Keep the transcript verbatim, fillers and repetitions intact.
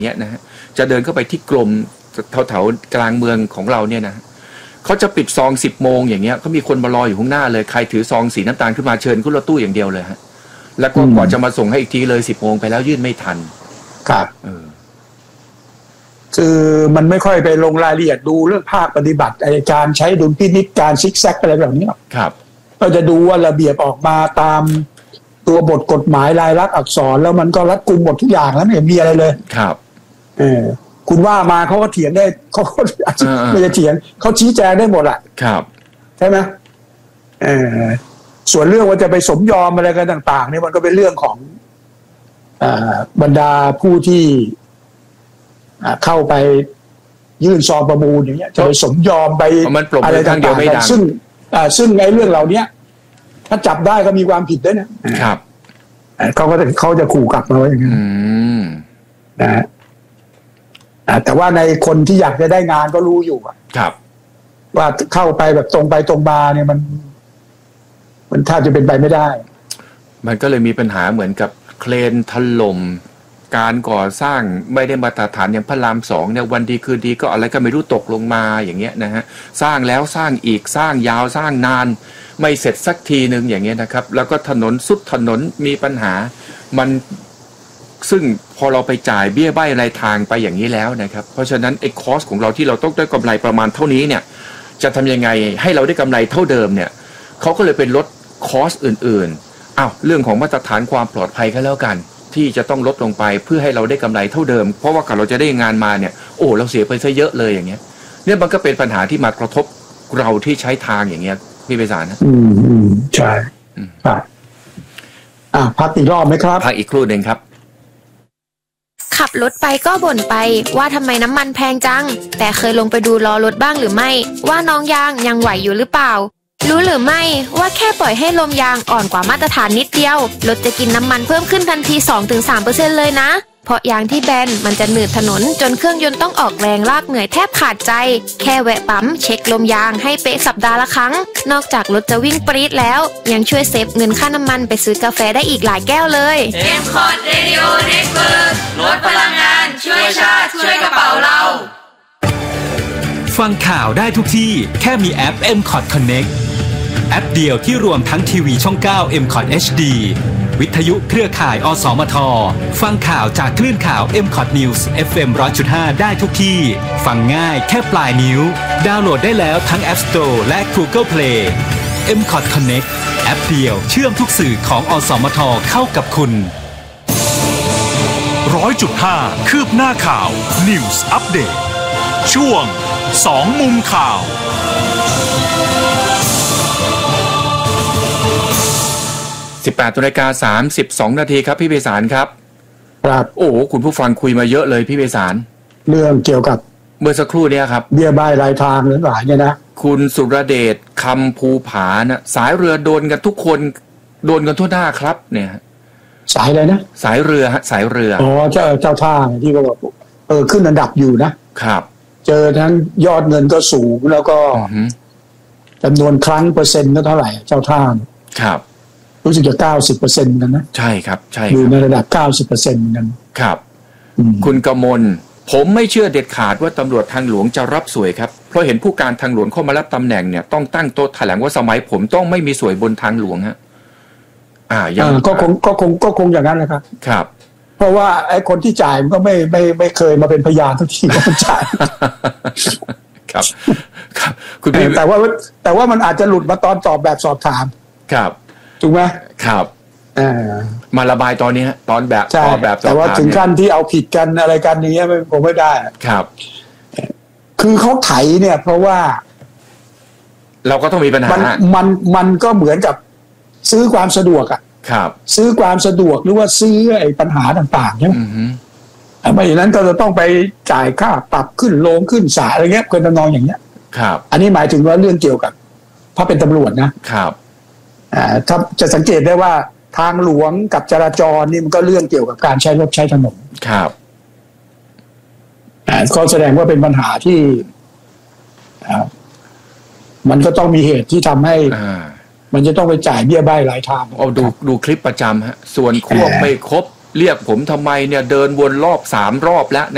เนี้ยนะฮะจะเดินเข้าไปที่กรมแถวๆกลางเมืองของเราเนี่ยนะเขาจะปิดซองสิบโมงอย่างเงี้ยเขามีคนมารออยู่ข้างหน้าเลยใครถือซองสีน้ำตาลขึ้นมาเชิญขึ้นรถตู้อย่างเดียวเลยฮะแล้วก็ก่อนจะมาส่งให้อีกทีเลยสิบโมงไปแล้วยื่นไม่ทันครับเออคือมันไม่ค่อยไปลงรายละเอียดดูเรื่องภาคปฏิบัติการใช้ดุลพินิจการซิกแซกอะไรแบบนี้ครับเราจะดูว่าระเบียบออกมาตามตัวบทกฎหมายลายลักษณ์อักษรแล้วมันก็รัดกุมหมดทุกอย่างแล้วไม่เห็นมีอะไรเลยครับเออคุณว่ามาเขาก็เถียงได้เขาไม่จะเถียงเขาชี้แจงได้หมดแหละครับใช่ไหมเออส่วนเรื่องว่าจะไปสมยอมอะไรกันต่างๆนี่มันก็เป็นเรื่องของอ่าบรรดาผู้ที่เข้าไปยื่นซองประมูลอย่างเงี้ยจะไปสมยอมไปอะไรต่างๆซึ่งซึ่งไอ้เรื่องเหล่านี้ถ้าจับได้ก็มีความผิดด้วยนะครับเขาก็จะเขาจะขู่กลับมาว่าอย่างนั้นนะแต่ว่าในคนที่อยากจะได้งานก็รู้อยู่ครับว่าเข้าไปแบบตรงไปตรงมาเนี่ยมันมันถ้าจะเป็นไปไม่ได้มันก็เลยมีปัญหาเหมือนกับเครนถล่มการก่อสร้างไม่ได้มาตรฐานอย่างพระรามสองเนี่ยวันดีคืนดีก็อะไรก็ไม่รู้ตกลงมาอย่างเงี้ยนะฮะสร้างแล้วสร้างอีกสร้างยาวสร้างนานไม่เสร็จสักทีนึงอย่างเงี้ยนะครับแล้วก็ถนนสุดถนนมีปัญหามันซึ่งพอเราไปจ่ายเบี้ยใบ้รายทางไปอย่างนี้แล้วนะครับเพราะฉะนั้นไอ้คอสของเราที่เราต้องได้กำไรประมาณเท่านี้เนี่ยจะทำยังไงให้เราได้กำไรเท่าเดิมเนี่ยเขาก็เลยเป็นลดคอสอื่นๆอ้าวเรื่องของมาตรฐานความปลอดภัยก็แล้วกันที่จะต้องลดลงไปเพื่อให้เราได้กำไรเท่าเดิมเพราะว่าก่อนเราจะได้งานมาเนี่ยโอ้เราเสียไปซะเยอะเลยอย่างเงี้ยเนี่ยมันก็เป็นปัญหาที่มากระทบเราที่ใช้ทางอย่างเงี้ยพี่ไพศาลนะอืมอืมใช่ครับอ่าพักอีกรอบไหมครับพักอีกครู่หนึ่งครับขับรถไปก็บ่นไปว่าทำไมน้ำมันแพงจังแต่เคยลงไปดูล้อรถบ้างหรือไม่ว่าน้องยางยังไหวอยู่หรือเปล่ารู้หรือไม่ว่าแค่ปล่อยให้ลมยางอ่อนกว่ามาตรฐานนิดเดียวรถจะกินน้ำมันเพิ่มขึ้นทันที สองถึงสามเปอร์เซ็นต์ เลยนะเพราะยางที่แบนมันจะหนืดถนนจนเครื่องยนต์ต้องออกแรงลากเหนื่อยแทบขาดใจแค่แวะปั๊มเช็คลมยางให้เป๊ะสัปดาห์ละครั้งนอกจากรถจะวิ่งปรี๊ดแล้วยังช่วยเซฟเงินค่าน้ำมันไปซื้อกาแฟได้อีกหลายแก้วเลยเอ็ม คอร์ด Radio Network ลดพลังงานช่วยชาติช่วยกระเป๋าเราฟังข่าวได้ทุกที่แค่มีแอป เอ็ม คอร์ด Connect แอปเดียวที่รวมทั้งทีวีช่องเก้า เอ็ม คอร์ด เอช ดี วิทยุเครือข่ายอสมทฟังข่าวจากคลื่นข่าว เอ็ม คอร์ด News เอฟ เอ็ม หนึ่งร้อยจุดห้า ได้ทุกที่ฟังง่ายแค่ปลายนิ้วดาวน์โหลดได้แล้วทั้ง App Store และ Google Play เอ็ม คอร์ด Connect แอปเดียวเชื่อมทุกสื่อของอสมทเข้ากับคุณ หนึ่งร้อยจุดห้า คืบหน้าข่าว News Update ช่วงสองมุมข่าวสิบแปดนาฬิกาสามสิบสองนาทีครับพี่ไพศาลครับครับโอ้คุณผู้ฟังคุยมาเยอะเลยพี่ไพศาลเรื่องเกี่ยวกับเมื่อสักครู่นี้ครับเบี้ยใบ้รายทางหรือหลายเนี่ยนะคุณสุรเดชคำภูผานะสายเรือโดนกันทุกคนโดนกันทั่วหน้าครับเนี่ยสายอะไรนะสายเรือฮะสายเรืออ๋อเจ้าเจ้าท่าที่เขาบอกเออขึ้นอันดับอยู่นะครับเจอทั้งยอดเงินก็สูงแล้วก็จำนวนครั้งเปอร์เซ็นต์ก็เท่าไหร่เจ้าท่าครับรู้สึกจะ เก้าสิบเปอร์เซ็นต์ กันนะใช่ครับใช่อยู่ในระดับ เก้าสิบเปอร์เซ็นต์ กันครับคุณกมลผมไม่เชื่อเด็ดขาดว่าตำรวจทางหลวงจะรับสวยครับเพราะเห็นผู้การทางหลวงเข้ามารับตำแหน่งเนี่ยต้องตั้งโต๊ะแถลงว่าสมัยผมต้องไม่มีสวยบนทางหลวงฮะอ่ายังก็คงก็คงก็คงอย่างนั้นแหละครับครับเพราะว่าไอ้คนที่จ่ายมันก็ไม่ไม่ไม่เคยมาเป็นพยานทุกทีว่ามันจ่ายครับครับคุณพี่แต่ว่าแต่ว่ามันอาจจะหลุดมาตอนตอบแบบสอบถามครับถูกไหมครับมาระบายตอนนี้ตอนแบบตอบแบบแต่ว่าถึงขั้นที่เอาผิดกันอะไรกันอย่างเงี้ยผมไม่ได้ครับคือเขาไถเนี่ยเพราะว่าเราก็ต้องมีปัญหามันมันมันก็เหมือนกับซื้อความสะดวกอ่ะครับซื้อความสะดวกหรือว่าซื้อไอ้ปัญหาต่างๆใช่ไหมไม่อย่างนั้นก็จะต้องไปจ่ายค่าปรับขึ้นโรงขึ้นศาลอะไรเงี้ยเป็นตำนองอย่างเงี้ยครับอันนี้หมายถึงว่าเรื่องเกี่ยวกับเพราะเป็นตำรวจนะครับอ่าถ้าจะสังเกตได้ว่าทางหลวงกับจราจรนี่มันก็เรื่องเกี่ยวกับการใช้รถใช้ถนนครับอ่าก็แสดงว่าเป็นปัญหาที่อ่ามันก็ต้องมีเหตุที่ทำให้อ่ามันจะต้องไปจ่ายเบี้ยใบ้หลายทางเอาดูดูคลิปประจำฮะส่วนควบไม่ครบเรียกผมทำไมเนี่ยเดินวนรอบสามรอบแล้ว